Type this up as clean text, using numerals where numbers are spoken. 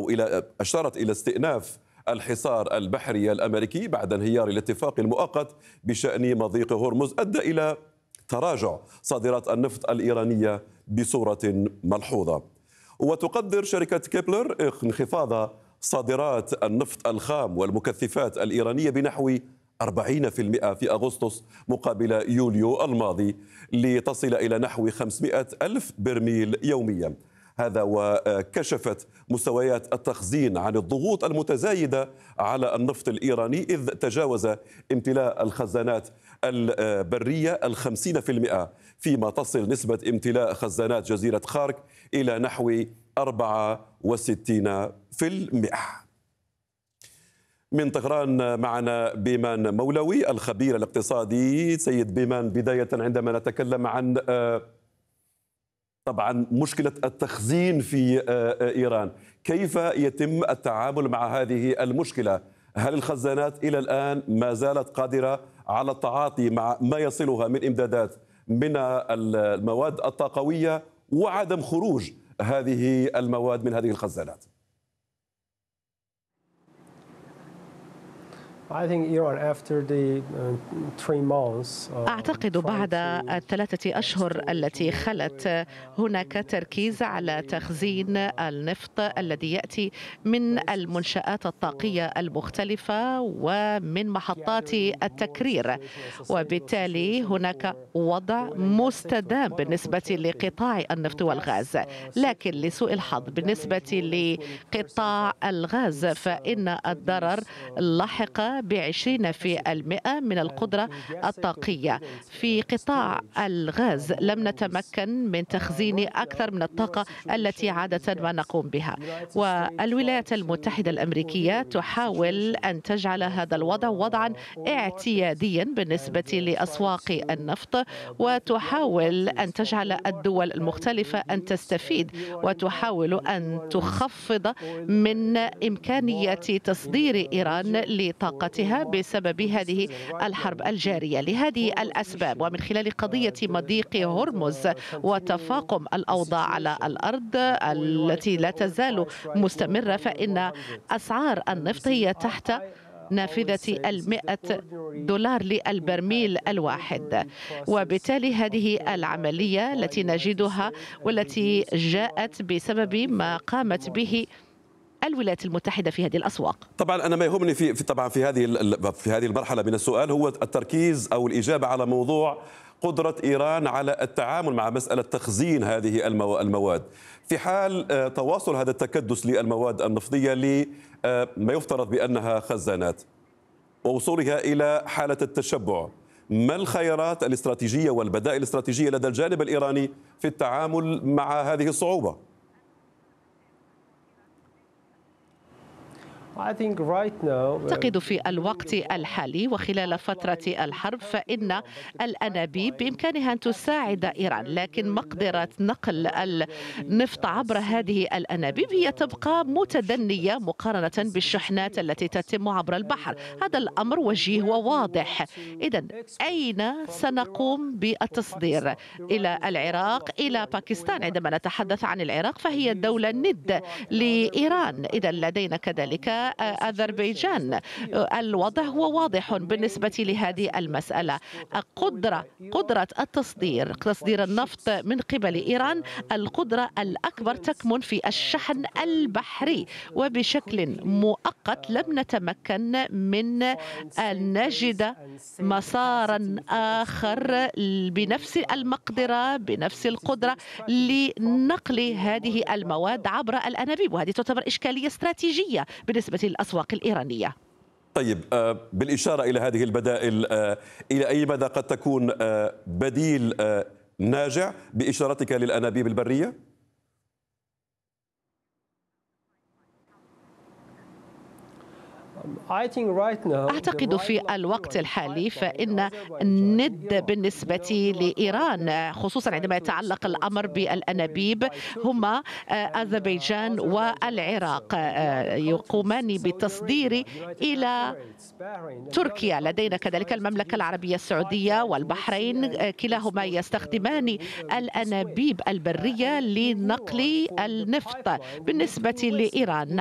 أشارت إلى استئناف الحصار البحري الأمريكي بعد انهيار الاتفاق المؤقت بشأن مضيق هرمز أدى إلى تراجع صادرات النفط الإيرانية بصورة ملحوظة. وتقدر شركة كيبلر انخفاض صادرات النفط الخام والمكثفات الإيرانية بنحو 40% في أغسطس مقابل يوليو الماضي، لتصل إلى نحو 500 ألف برميل يوميا. هذا وكشفت مستويات التخزين عن الضغوط المتزايدة على النفط الإيراني، إذ تجاوز امتلاء الخزانات البرية 50%، فيما تصل نسبة امتلاء خزانات جزيرة خارك إلى نحو 64%. من طهران معنا بيمان مولوي الخبير الاقتصادي. سيد بيمان، بداية عندما نتكلم عن طبعا مشكلة التخزين في إيران، كيف يتم التعامل مع هذه المشكلة؟ هل الخزانات إلى الآن ما زالت قادرة على التعاطي مع ما يصلها من إمدادات من المواد الطاقوية وعدم خروج هذه المواد من هذه الخزانات؟ أعتقد بعد الثلاثة أشهر التي خلت هناك تركيز على تخزين النفط الذي يأتي من المنشآت الطاقية المختلفة ومن محطات التكرير، وبالتالي هناك وضع مستدام بالنسبة لقطاع النفط والغاز. لكن لسوء الحظ بالنسبة لقطاع الغاز فإن الضرر لحق ب20% من القدرة الطاقية. في قطاع الغاز لم نتمكن من تخزين أكثر من الطاقة التي عادة ما نقوم بها، والولايات المتحدة الأمريكية تحاول أن تجعل هذا الوضع وضعا اعتياديا بالنسبة لأسواق النفط، وتحاول أن تجعل الدول المختلفة أن تستفيد، وتحاول أن تخفض من إمكانية تصدير إيران لطاقة بسبب هذه الحرب الجارية. لهذه الأسباب ومن خلال قضية مضيق هرمز وتفاقم الأوضاع على الأرض التي لا تزال مستمرة، فإن أسعار النفط هي تحت نافذة $100 للبرميل الواحد، وبالتالي هذه العملية التي نجدها والتي جاءت بسبب ما قامت به الولايات المتحدة في هذه الأسواق. طبعا أنا ما يهمني في هذه المرحلة من السؤال هو التركيز أو الإجابة على موضوع قدرة إيران على التعامل مع مسألة تخزين هذه المواد في حال تواصل هذا التكدس للمواد النفطية لما يفترض بأنها خزانات ووصولها إلى حالة التشبع. ما الخيارات الاستراتيجية والبدائل الاستراتيجية لدى الجانب الإيراني في التعامل مع هذه الصعوبة؟ أعتقد في الوقت الحالي وخلال فترة الحرب فإن الأنابيب بإمكانها أن تساعد إيران، لكن مقدرة نقل النفط عبر هذه الأنابيب هي تبقى متدنية مقارنة بالشحنات التي تتم عبر البحر. هذا الأمر وجيه وواضح. إذن أين سنقوم بالتصدير؟ إلى العراق، إلى باكستان. عندما نتحدث عن العراق فهي دولة ند لإيران، إذا لدينا كذلك أذربيجان. الوضع هو واضح بالنسبة لهذه المسألة. قدرة تصدير النفط من قبل إيران، القدرة الأكبر تكمن في الشحن البحري، وبشكل مؤقت لم نتمكن من أن نجد مسارا آخر بنفس المقدرة بنفس القدرة لنقل هذه المواد عبر الأنابيب، وهذه تعتبر إشكالية استراتيجية بالنسبة للأسواق الإيرانية. طيب، بالإشارة إلى هذه البدائل، إلى أي مدى قد تكون بديل ناجع بإشارتك للأنابيب البرية؟ أعتقد في الوقت الحالي فإن الند بالنسبة لإيران خصوصا عندما يتعلق الأمر بالأنابيب هما أذربيجان والعراق، يقومان بالتصدير إلى تركيا. لدينا كذلك المملكة العربية السعودية والبحرين، كلاهما يستخدمان الأنابيب البرية لنقل النفط. بالنسبة لإيران